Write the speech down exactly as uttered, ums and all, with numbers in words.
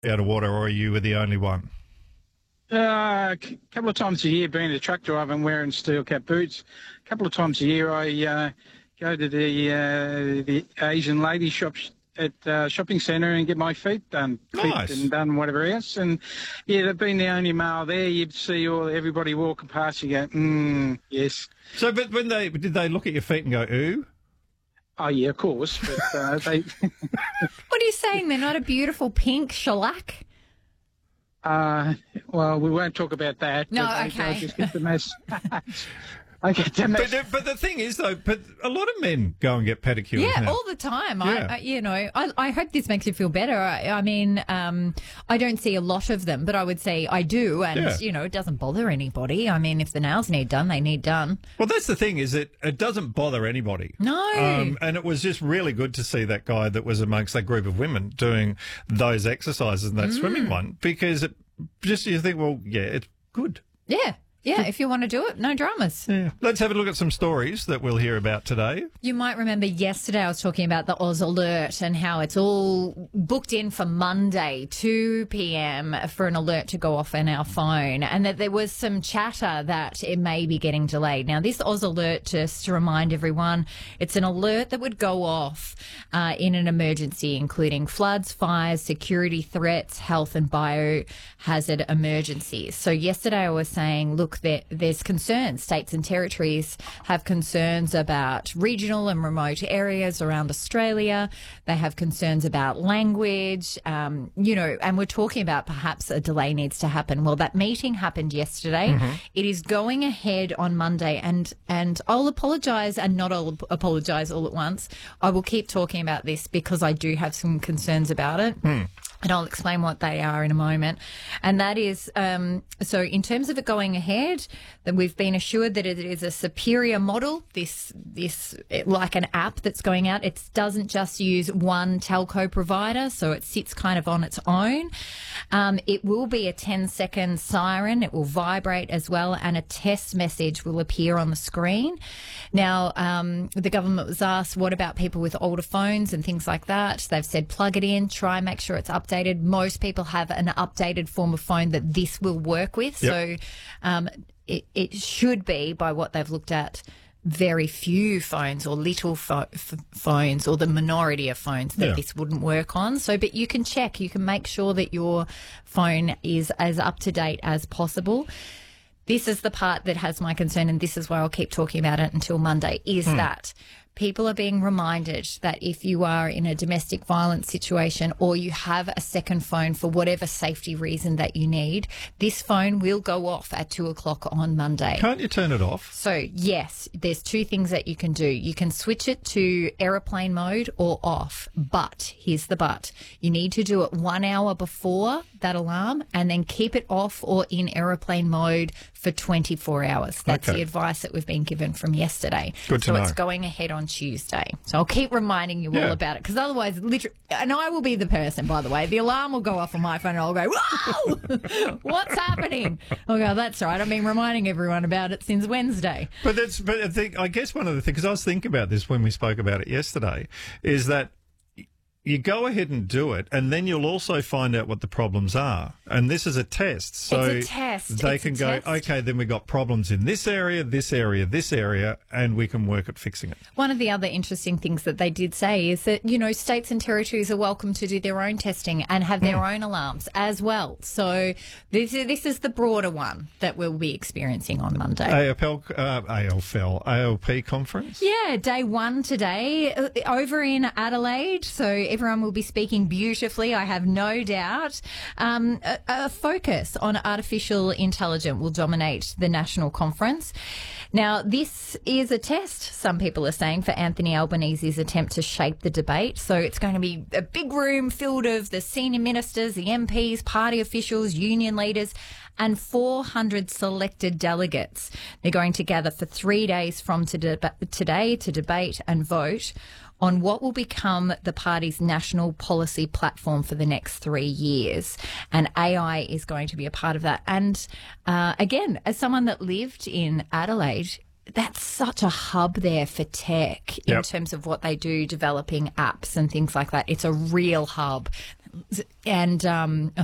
out of water, or you were the only one? Uh, a couple of times a year, being a truck driver and wearing steel cap boots, a couple of times a year I uh, go to the uh, the Asian lady shops at uh, shopping centre and get my feet done, Nice. clipped and done whatever else. And yeah, they've been the only male there. You'd see all everybody walking past. You go, mm, yes. So, but when they did they look at your feet and go, ooh? Oh yeah, of course. But uh, they. What are you saying? They're not a beautiful pink shellac? uh, well, we won't talk about that. No, but I- okay. I just get the mess. I get the mess. But the, but the thing is, though, but a lot of men go and get pedicures Yeah, now. all the time. Yeah. I, I, you know, I, I hope this makes you feel better. I, I mean, um, I don't see a lot of them, but I would say I do, and Yeah. you know, it doesn't bother anybody. I mean, if the nails need done, they need done. Well, that's the thing, is it, it doesn't bother anybody. No. Um, and it was just really good to see that guy that was amongst that group of women doing those exercises in that Mm. swimming one, because it just you think, well, yeah, it's good. Yeah, yeah. If you want to do it, no dramas. Yeah. Let's have a look at some stories that we'll hear about today. You might remember yesterday I was talking about the Oz Alert and how it's all booked in for Monday, two p.m. for an alert to go off on our phone, and that there was some chatter that it may be getting delayed. Now, this Oz Alert, just to remind everyone, it's an alert that would go off uh, in an emergency, including floods, fires, security threats, health and biohazard emergencies. So yesterday I was saying, look, there, there's concerns. States and territories have concerns about regional and remote areas around Australia. They have concerns about language, um, you know, and we're talking about perhaps a delay needs to happen. Well, that meeting happened yesterday. Mm-hmm. It is going ahead on Monday, and, and I'll apologise and not all apologise all at once. I will keep talking about this because I do have some concerns about it. Hmm. And I'll explain what they are in a moment. And that is, um, so in terms of it going ahead, that we've been assured that it is a superior model, this, this like an app that's going out. It doesn't just use one telco provider, so it sits kind of on its own. Um, it will be a ten second siren. It will vibrate as well, and a test message will appear on the screen. Now, um, the government was asked, what about people with older phones and things like that? They've said plug it in, try and make sure it's updated. Most people have an updated form of phone that this will work with. Yep. So um, it, it should be, by what they've looked at, very few phones or little pho- f- phones or the minority of phones that Yeah. this wouldn't work on. So, but you can check, you can make sure that your phone is as up to date as possible. This is the part that has my concern, and this is why I'll keep talking about it until Monday, is Hmm. that people are being reminded that if you are in a domestic violence situation or you have a second phone for whatever safety reason that you need, this phone will go off at two o'clock on Monday. Can't you turn it off? So, yes, there's two things that you can do. You can switch it to aeroplane mode or off, but here's the but. You need to do it one hour before that alarm and then keep it off or in aeroplane mode for twenty-four hours. That's Okay. the advice that we've been given from yesterday. Good to so know. it's going ahead on Tuesday. So I'll keep reminding you Yeah. all about it, because otherwise, literally, and I will be the person, by the way, the alarm will go off on my phone and I'll go, whoa, what's happening? I'll go, that's right, I've been reminding everyone about it since Wednesday. But that's, but I think, I guess one of the things, because I was thinking about this when we spoke about it yesterday, is that you go ahead and do it, and then you'll also find out what the problems are. And this is a test. So It's a test. they It's a can go, test. okay, then we've got problems in this area, this area, this area, and we can work at fixing it. One of the other interesting things that they did say is that, you know, states and territories are welcome to do their own testing and have their own alarms as well. So this is, this is the broader one that we'll be experiencing on Monday. A F L, uh, A F L, A L P conference? Yeah, day one today uh, over in Adelaide. So everyone will be speaking beautifully, I have no doubt. Um, a, a focus on artificial intelligence will dominate the national conference. Now, this is a test, some people are saying, for Anthony Albanese's attempt to shape the debate. So it's going to be a big room filled of the senior ministers, the M Ps, party officials, union leaders, and four hundred selected delegates. They're going to gather for three days from to deba- today to debate and vote on what will become the party's national policy platform for the next three years. And A I is going to be a part of that. And uh, again, as someone that lived in Adelaide, that's such a hub there for tech in Yep. terms of what they do, developing apps and things like that. It's a real hub. and um,